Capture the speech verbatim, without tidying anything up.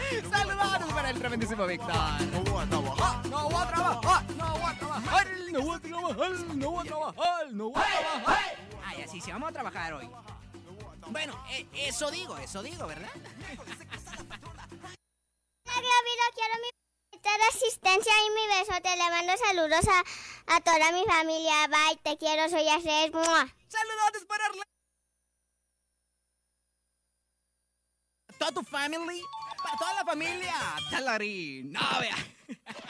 Saludos para el tremendísimo Víctor. No voy a trabajar. No voy a trabajar, no voy a trabajar, no voy a trabajar, no voy a trabajar, no voy a trabajar. Ay, así sí, vamos a trabajar hoy. Bueno, eh, eso digo, eso digo, ¿verdad? Gabriela, quiero mi de asistencia y mi besote. Le mando saludos a, a toda mi familia. Bye, te quiero, soy Acés. Saludos para Arle... toda tu family, para toda la familia. Talarín. No, vea.